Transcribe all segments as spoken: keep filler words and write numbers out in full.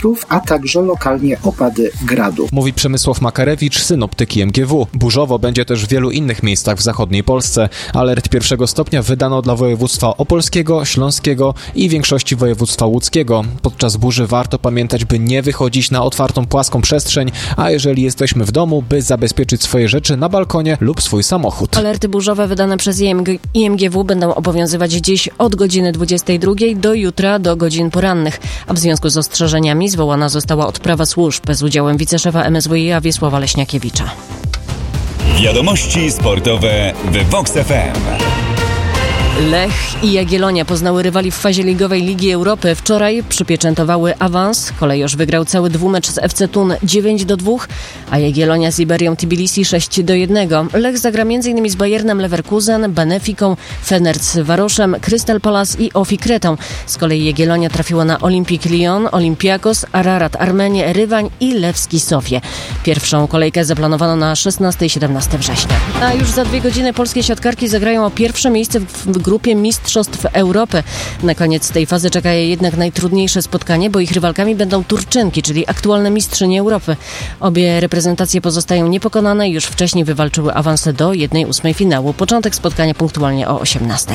metrów, a także lokalnie opady gradu. Mówi Przemysław Makarewicz, synoptyk I M G W. Burzowo będzie też w wielu innych miejscach w zachodniej Polsce. Alert pierwszego stopnia wydano dla województwa opolskiego, śląskiego i większości województwa łódzkiego. Podczas burzy warto pamiętać, by nie wychodzić na otwartą, płaską przestrzeń, a jeżeli jesteśmy w domu, by zabezpieczyć swoje rzeczy na balkonie lub swój samochód. Alerty burzowe wydane przez I M G W będą obowiązywać dziś od godziny dwudziestej drugiej do jutra do godzin porannych, a w związku z ostrzeżeniami zwołana została odprawa służb z udziałem wiceszefa M S W i A Wiesława Leśniakiewicza. Wiadomości sportowe w Vox F M. Lech i Jagiellonia poznały rywali w fazie ligowej Ligi Europy. Wczoraj przypieczętowały awans. Kolejorz wygrał cały dwumecz z F C Thun dziewięć do dwóch, a Jagiellonia z Iberią Tbilisi sześć do jednego. Lech zagra m.in. z Bayernem Leverkusen, Benefiką, Fenerc Waroszem, Crystal Palace i Ofi Kretą. Z kolei Jagiellonia trafiła na Olympique Lyon, Olympiakos, Ararat Armenię, Rywań i Lewski Sofię. Pierwszą kolejkę zaplanowano na szesnastego i siedemnastego września. A już za dwie godziny polskie siatkarki zagrają o pierwsze miejsce w grupie Mistrzostw Europy. Na koniec tej fazy czeka je jednak najtrudniejsze spotkanie, bo ich rywalkami będą Turczynki, czyli aktualne mistrzynie Europy. Obie reprezentacje pozostają niepokonane i już wcześniej wywalczyły awanse do jednej ósmej finału. Początek spotkania punktualnie o osiemnastej.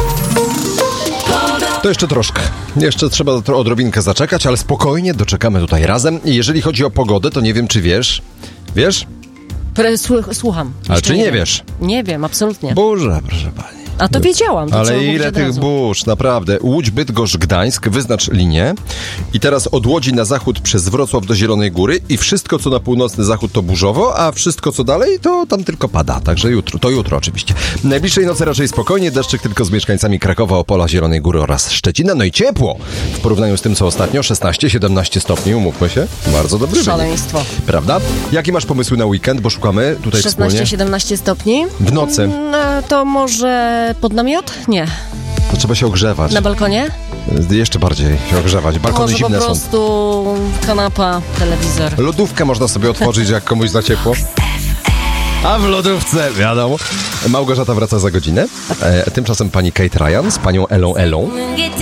To jeszcze troszkę. Jeszcze trzeba odrobinkę zaczekać, ale spokojnie doczekamy tutaj razem. I jeżeli chodzi o pogodę, to nie wiem, czy wiesz. Wiesz? Pre- słucham. Ale czy nie wiem. wiesz? Nie wiem, absolutnie. Burza, proszę pani. A to wiedziałam. To ale ile tych burz, naprawdę. Łódź, Bydgoszcz, Gdańsk, wyznacz linię. I teraz od Łodzi na zachód przez Wrocław do Zielonej Góry i wszystko, co na północny zachód, to burzowo, a wszystko, co dalej, to tam tylko pada. Także jutro, to jutro oczywiście. Najbliższej nocy raczej spokojnie, deszczyk tylko z mieszkańcami Krakowa, Opola, Zielonej Góry oraz Szczecina. No i ciepło. W porównaniu z tym, co ostatnio, szesnaście siedemnaście stopni, umówmy się. Bardzo dobry szaleństwo. wynik. Prawda? Jakie masz pomysły na weekend? Bo szukamy tutaj szesnaście siedemnaście stopni. W nocy. No, to może pod namiot? Nie. To trzeba się ogrzewać. Na balkonie? Jeszcze bardziej się ogrzewać. Balkony może zimne po prostu są. Kanapa, telewizor. Lodówkę można sobie otworzyć, jak komuś za ciepło. A w lodówce, wiadomo. Małgorzata wraca za godzinę. E, tymczasem pani Kate Ryan z panią Elą Elą.